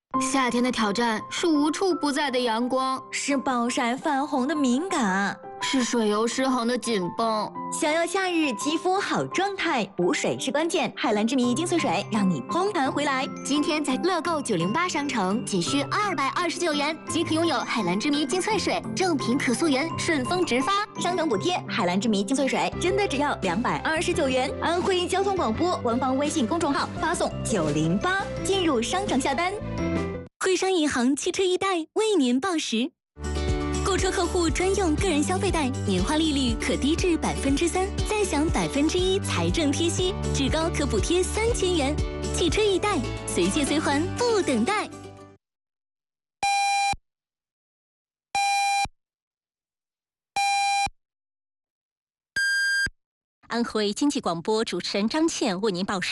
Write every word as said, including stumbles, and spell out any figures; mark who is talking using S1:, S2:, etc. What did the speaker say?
S1: 夏天的挑战是无处不在的阳光，
S2: 是暴晒泛红的敏感，
S1: 是水油失衡的紧绷。
S2: 想要夏日肌肤好状态，补水是关键。海蓝之谜精粹水让你嘭弹回来。
S3: 今天在乐购九零八商城仅需二百二十九元即可拥有海蓝之谜精粹水，正品可溯源，顺丰直发，
S2: 商城补贴。海蓝之谜精粹水真的只要两百二十九元。安徽交通广播官方微信公众号发送九零八进入商城下单。
S4: 徽商银行汽车易贷为您报时。购车客户专用个人消费贷，年化利率可低至百分之三，再享百分之一财政贴息，至高可补贴三千元。汽车易贷，随借随还，不等待。安徽经济广播主持人张倩为您报时。